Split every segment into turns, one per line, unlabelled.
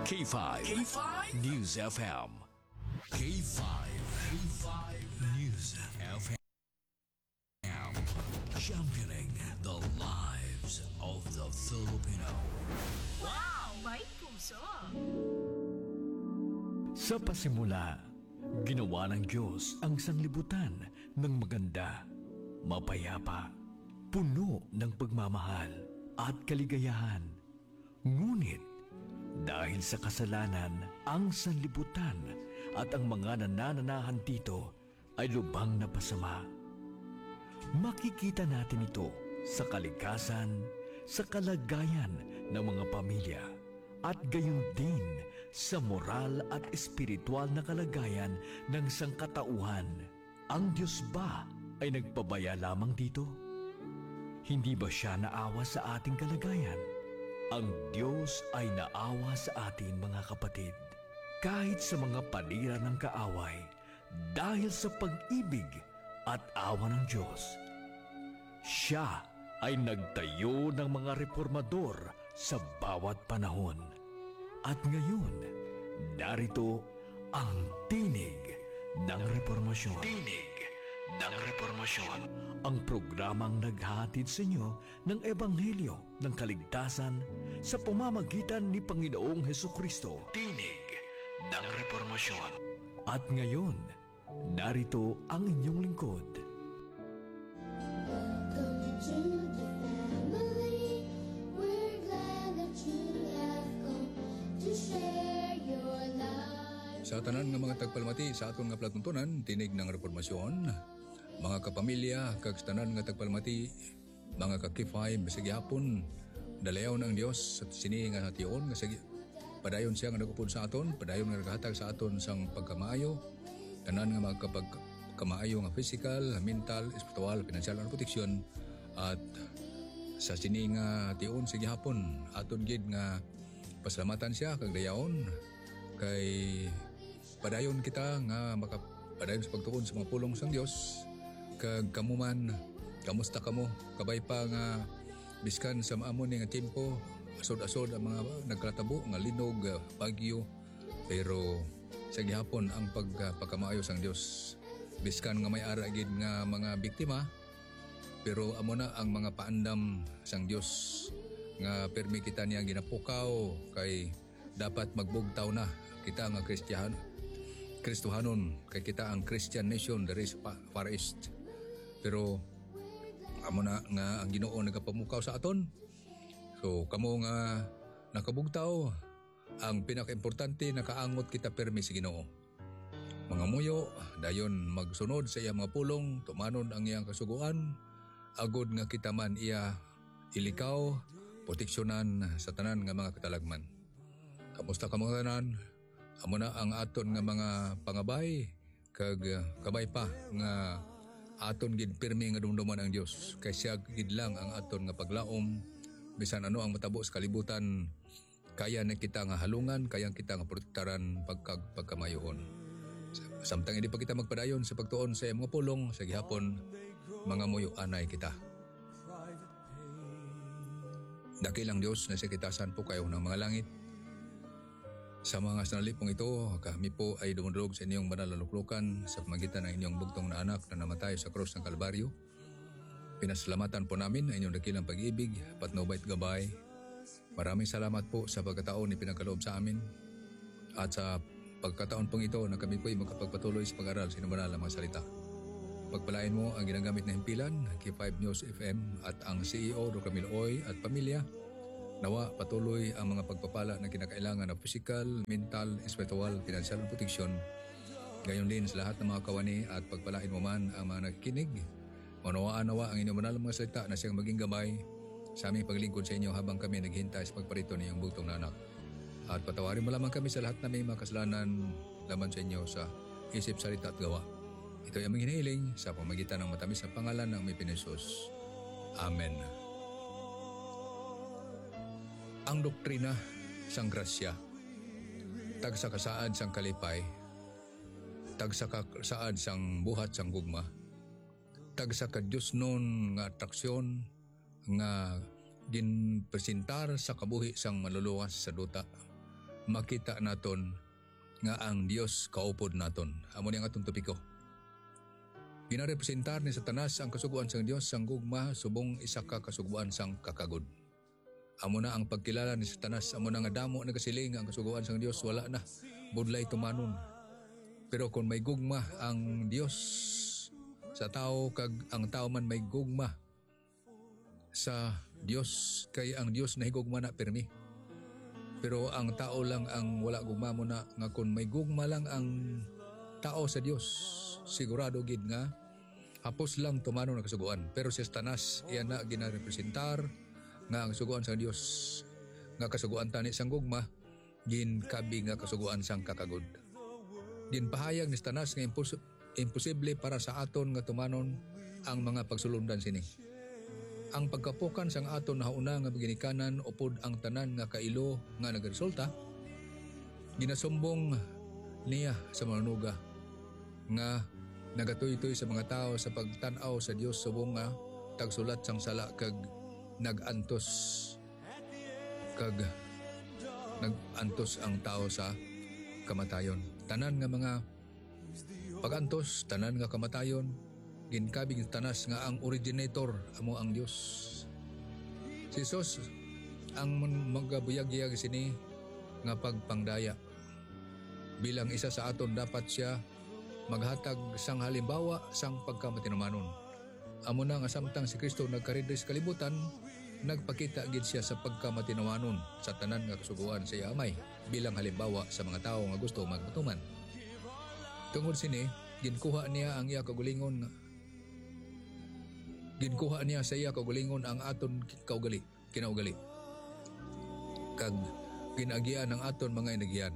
K5 News FM. K5 News FM. Championing the lives of the Filipino.
Wow! May puso!
Sa pasimula, ginawa ng Diyos ang sanglibutan ng maganda, mapayapa, puno ng pagmamahal at kaligayahan. Ngunit, dahil sa kasalanan, ang sanlibutan at ang mga nanananahan dito ay lubhang napasama. Makikita natin ito sa kalikasan, sa kalagayan ng mga pamilya, at gayon din sa moral at espiritual na kalagayan ng sangkatauhan. Ang Diyos ba ay nagpabaya lamang dito? Hindi ba siya naawa sa ating kalagayan? Ang Diyos ay naawa sa atin, mga kapatid, kahit sa mga panira ng kaaway, dahil sa pag-ibig at awa ng Diyos. Siya ay nagtayo ng mga reformador sa bawat panahon. At ngayon, narito ang tinig ng reformasyon. Tinig ng reformasyon. Ang programang naghahatid sa inyo ng Ebanghelyo ng Kaligtasan sa pamamagitan ni Panginoong Hesukristo. Tinig ng reformasyon. At ngayon, narito ang inyong lingkod.
Welcome to the family. We're glad that you have come to share your life.
Sa tanan nga mga tagpalmati sa aton nga palatuntunan, tinig ng reformasyon, mga kapamilya, kag sa tanan nga tagpalmati, mga kakifay, bisag hapon, dalayaw ng Dios sa sini nga hation, nga sige, padayon siya nga nagupod sa aton, padayon nga naghatag sa aton sang pagkamaayo, tanan nga mga kamaayo nga physical, mental, espiritual, financial at proteksyon, at sa sini nga hation, sige hapon, aton gid nga pasalamatan siya, kag dayawon, kay padayon kita nga makapadayon sa pagtuon sa mga pulong sang Dios. Kag kamo man, kamusta kamo? Kabay pa nga biskan sa maamon ni nga tempo, asod-asod ang mga nagkatabo nga linog, bagyo, pero sa gihapon ang pagkamaayo sang Dios. Biskan nga may ara gid nga mga biktima, pero amo na ang mga paandam sang Dios nga permi kita niya ginapukaw kay dapat magbugtaw na kita nga Kristohanon, kay kita ang Christian nation there is Far East. Pero amo na nga ang Ginoo nagapamukaw sa aton. So kamo nga nakabugtaw, ang pinakaimportante nakaangot kita permi sa Ginoo. Mga muyo dayon magsunod sa iyang mga pulong, tumanon ang iyang kasuguan, agod nga kita man iya ilikaw, proteksyonan sa tanan nga mga katalagman. Kamusta ka mga tanan? Amo na ang aton nga mga pangabay, kag kabay pa nga aton gid pirmi nga dumduman ang Dios, kay siya gid lang ang aton nga paglaom bisan ano ang matabo sa kalibutan, kaya na kita nga halungan, kaya kita nga protektaran pagkamayohon. Samtang hindi pa kita magpadayon sa pagtuon sa mga pulong sa gihapon, mga muyo anay kita. Dakilang Dios na sa kitasan po kayo ng mga langit. Sa mga sanalipong ito, kami po ay dumudulog sa inyong banal na luklukan sa pamagitan ng inyong bugtong na anak na namatay sa krus ng Kalbaryo. Pinasalamatan po namin ang inyong dakilang pag-ibig, patnubait gabay. Maraming salamat po sa pagkataon ni pinagkaloob sa amin. At sa pagkataon pong ito na kami po ay makapagpatuloy sa pag-aral sa inyong banal na mga salita. Pagpalain mo ang ginagamit na himpilan, K5 News FM at ang CEO Dr. Miloy at pamilya. Nawa patuloy ang mga pagpapala na kinakailangan ng physical, mental, spiritual, financial at proteksyon. Gayon din sa lahat ng mga kawani at pagpalain mo man ang mga nakikinig. Manawaan-nawa ang inyong banal mga salita na siyang maging gabay sa aming paglingkod sa inyo habang kami naghihintay sa pagparito niyong bugtong na anak. At patawarin mo lamang kami sa lahat na may mga kasalanan laban sa inyo sa isip, salita at gawa. Ito ay aming hinihiling sa pamagitan ng matamis na pangalan ng may Pinisus. Amen. Ang doktrina sang grasya, tagsa kasaad sang kalipay, tagsa kasaad sang buhat sang gugma, tagsa ka Diyos nun nga atraksyon nga ginpresentar sa kabuhi sang maluluwas sa duta, makita naton nga ang Dios kaupod naton. Amo ni ang atong topiko. Ginarepresentar ni Satanas ang kasuguan sang Dios sang gugma subong isa ka kasuguan sang kakagod. Amo na ang pagkilala ni Satanas, amo na nga damo nagasiling ang kasuguan sang Dios wala na budlay tumanon. Pero kung may gugma ang Dios sa tao kag ang tao man may gugma sa Dios kay ang Dios nahigugma na permi. Pero ang tao lang ang wala gugma mo na nga kung may gugma lang ang tao sa Dios sigurado gid nga hapos lang tumano na kasuguan. Pero si Satanas iyan na ginarepresentar nga ang kasuguan sa Dios nga kasuguan tani sang gugma ginkabi nga kasuguan sang kakagod. Ginpahayag ni Satanas nga imposible para sa aton nga tumanon ang mga pagsulundan sini. Ang pagkapukan sang aton nahauna nga ginikanan upod ang tanan nga kailo nga nagresulta ginasumbong niya sa manunuga nga nagatoy-toy sa mga tao sa pagtan-aw sa Dios subong nga tagsulat sang sala kag nagantos ang tao sa kamatayon. Tanan nga mga pagantos, tanan nga kamatayon ginkabig Tanas nga ang originator amo ang Dios. Si Jesus ang magabuyag-yag sini nga pagpangdaya. Bilang isa sa aton dapat siya maghatag sang halimbawa sang pagkamatinumanon. Amo na nga samtang si Kristo nagkaridre sa kalibutan, nagpakita gid siya sa pagkamatinumanon sa tanan nga kasuguan sa iya amay bilang halimbawa sa mga tawo nga gusto magmatuman. Tungod sini, ginkuha niya sa iya kaugalingon ang aton kinaugali. Kag ginagian ang aton mga inagian.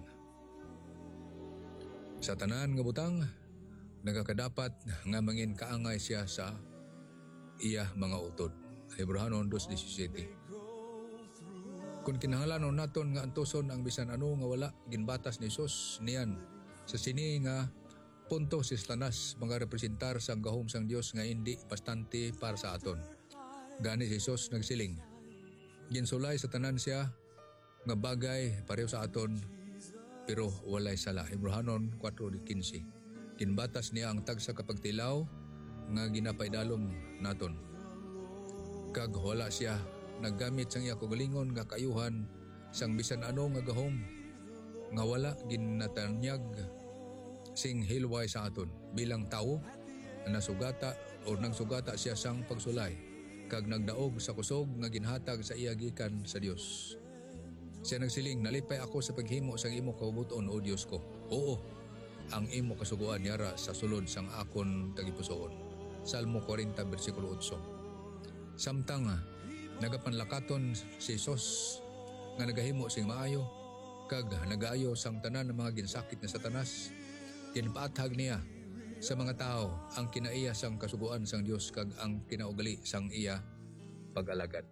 Sa tanan nga butang, nagakadapat nga mangin kaangay siya sa iya mga utod. Hebrehanon 2:17. Kung kinahanglanon naton nga antuson ang bisan ano nga wala ginbatas ni Jesus niyan sa sini nga punto si Satanas mga representar sang gahom sang Dios nga hindi bastante para sa aton. Gani si Jesus nagsiling. Ginsulay sa tanan siya nga bagay pareho sa aton pero walay sala. Hebrehanon 4:15. Ginbatas niya ang tagsa kapagtilaw nga ginapaydalom naton. Kag wala siya naggamit sang iya kaugalingon nga kayuhan sang bisan ano nga gahom nga wala ginatanyag sing hilway sa aton bilang tao na nasugata o nagsugata siya sang pagsulay kag nagdaog sa kusog nga ginhatag sa iya gikan sa Dios. Siya nagsiling, nalipay ako sa paghimo sang imo kabubuton o Dios ko. Oo, ang imo kasuguan yara sa sulod sang akon tagipusoon. Salmo 40 versikulo 8. Samtang nagapanlakaton si Jesus nga nagahimo sing maayo kag nagaayo sang tanan ng mga ginsakit na Satanas. Ginpaathag niya sa mga tao ang kinaiya sang kasuguan sang Dios kag ang kinaugali sang iya pag-alagad.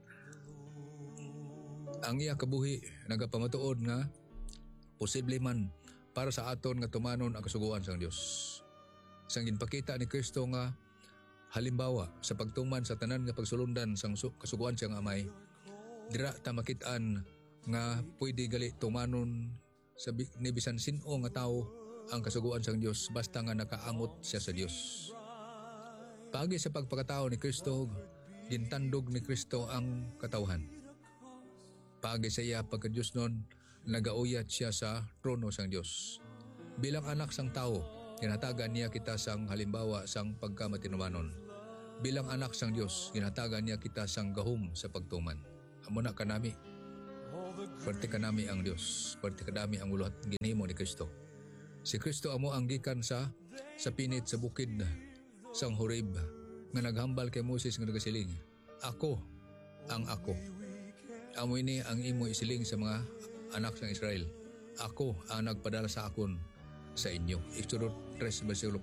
Ang iya kabuhi nagapamatuod nga posible man para sa aton nga tumanon ang kasuguan sang Dios. Sang ginpakita ni Kristo nga halimbawa sa pagtuman sa tanan nga pagsulundan sang kasuguan siyang amay, dira ta makit-an nga pwede gali tumanon sa ni bisan sin-o nga tawo ang kasuguan sang Dios basta nga nakaangot siya sa Dios. Pagi sa pagpakatao ni Kristo, gintandog ni Kristo ang katawhan. Pagi sa iya pagka-Diyos nun, nagauyat siya sa trono sang Dios. Bilang anak sang tao, ginhatagan niya kita sang halimbawa sang pagkamatinumanon. Bilang anak sang Dios, ginhatagan niya kita sang gahom sa pagtuman. Amo na kanami. Parte kanami ang Dios, parte kanami ang uluhat ginhimo ni Kristo. Si Kristo amo ang gikan sa pinit sa bukid sang Horeb nga naghambal kay Moses nga nagasiling, ako ang ako. Amo ini ang imo isiling sa mga anak sang Israel. Ako ang nagpadala sa akon sa inyo. Exodus 3 versikulo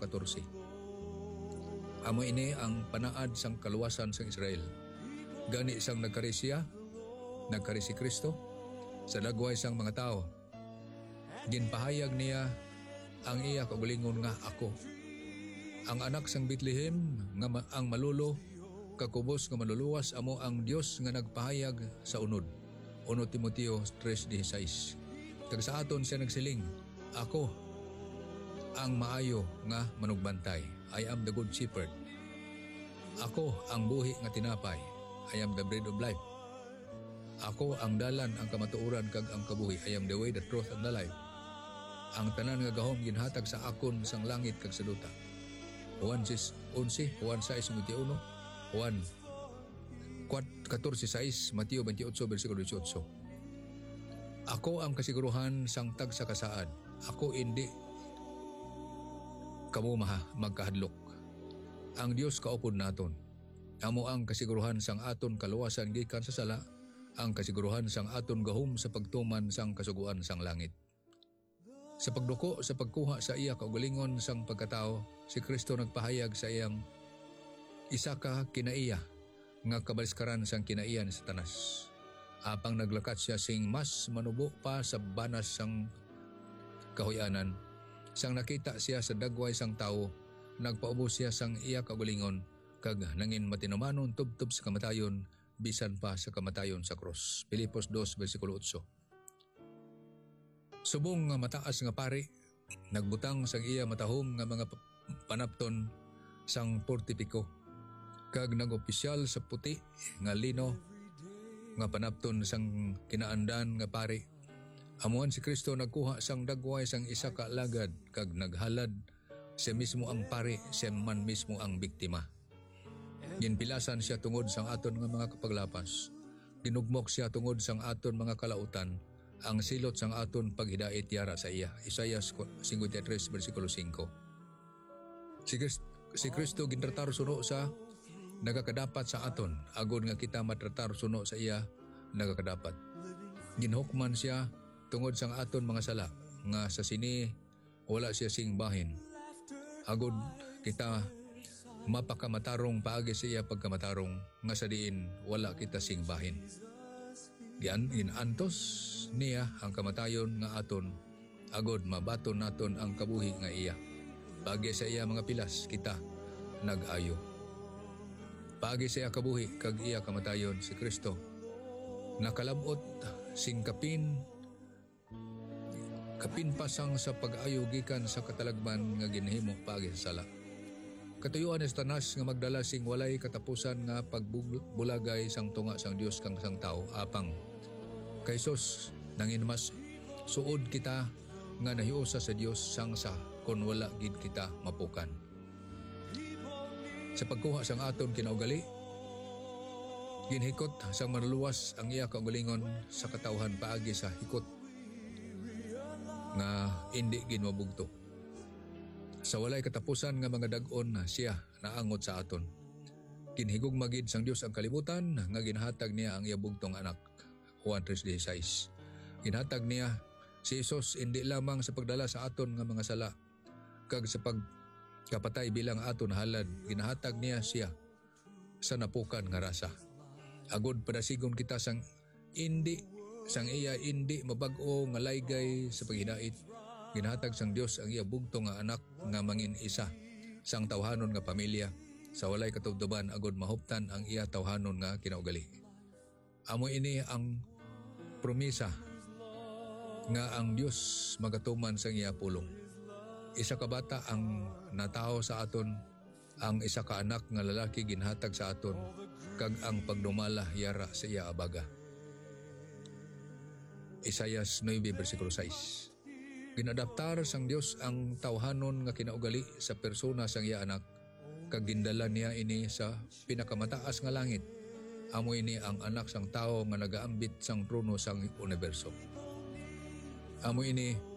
14. Amo ini ang panaad sang kaluwasan sang Israel. Gani sang nagkari si Kristo sa dagway sang mga tao. Ginpahayag niya ang iya kaugalingon nga ako. Ang anak sang Bethlehem nga ang malulo kakubos nga maluluwas amo ang Dios nga nagpahayag sa unod. 1 Timoteo 3:16. Kag sa aton siya nagsiling, ako ang maayo nga manugbantay. I am the good shepherd. Ako ang buhi nga tinapay. I am the bread of life. Ako ang dalan, ang kamatuoran kag ang kabuhi. I am the way, the truth, and the life. Ang tanan nga gahom ginhatag sa akon sang langit kag sa duta. Juan 11, Juan 6:21, Juan 14:6, Mateo 28 versikulo 18. Ako ang kasiguruhan sang tag sa kasaad. Ako hindi kamo magkahadlok. Ang Dios kaupod naton. Amo ang kasiguruhan sang aton kaluwasan gikan sa sala, ang kasiguruhan sang aton gahom sa pagtuman sang kasuguan sang langit. Sa pagduko sa pagkuha sa iya kaugalingon sang pagkatao, si Kristo nagpahayag sa iyang isa ka kinaiya nga kabaliskaran sang kinaiya ni Satanas. Apang naglakat siya sing mas manubo pa sa banas sang kahuyanan. Sang nakita siya sa dagway sang tao, nagpaubos siya sang iya kaugalingon kag nangin matinumanon tubtob sa kamatayon bisan pa sa kamatayon sa krus. Filipos 2 versikulo 8. Subong nga mataas nga pari, nagbutang sang iya matahom nga mga panapton sang portipiko, kag nagopisyal sa puti nga lino nga panapton sang kinaandan nga pari. Amuan si Kristo nagkuha sang dagway sang isa ka alagad kag naghalad siya mismo ang pari, siya man mismo ang biktima. Ginpilasan siya tungod sang aton nga mga kapaglapas. Dinugmok siya tungod sang aton mga kalautan. Ang silot sang aton paghidait yara sa iya. Isaiah 53 versikulo 5. Si Kristo gintratar suno sa nagakadapat sa aton. Agod nga kita matratar suno sa iya nagakadapat. Ginhukman siya tungod sang aton mga sala. Nga sa sini wala siya sing bahin. Agod kita mapakamatarong paagi siya pagkamatarong nga sa diin wala kita sing bahin. Ginantos niya ang kamatayon nga aton agod mabaton naton ang kabuhi nga iya. Paagi sa iya mga pilas kita nag-ayo. Paagi sa iya kabuhi kag iya kamatayon si Kristo nakalabot sing kapin pasang sa pag-ayo gikan sa katalagman nga ginhimo paagi sa sala. Katuyuan ni Satanas nga magdala sing walay katapusan nga pagbulagay sang tunga sang Dios kang sang tao apang kay Sus nangin mas suod kita nga nahiusa sa Dios sang sa kon wala gid kita mapukan. Sa pagkuha sang aton kinaugali, ginhikot sang manluwas ang iya kaugalingon sa katawhan paagi sa hikot nga indi gid mabugto. Sa walay katapusan nga mga dag-on na siya naangot sa aton. Kinhigugma gid sang Dios ang kalibutan nga ginhatag niya ang iya bugtong anak. Juan 3:16. Ginhatag niya si Jesus hindi lamang sa pagdala sa aton nga mga sala kag sa pagkapatay bilang aton halad. Ginhatag niya siya sa napukan nga rasa. Agod padasigon kita sang iya indi mabag-o nga laygay sa paghidait. Ginhatag sang Dios ang iya bugto nga anak nga mangin isa sang tawhanon nga pamilya sa walay katubtuban agod mahuptan ang iya tawhanon nga kinaugali. Amo ini ang promisa nga ang Dios magatuman sang iya pulong. Isa ka bata ang natao sa aton, ang isa ka anak nga lalaki ginhatag sa aton kag ang pagdumala yara sa iya abaga. Isaiah 9 versikulo 6. Ginadaptar sang Dios ang tawhanon nga kinaugali sa persona sang iya anak kag gindala niya ini sa pinakamataas nga langit. Amo ini ang anak sang tao nga nagaambit sang trono sang universo. Amo ini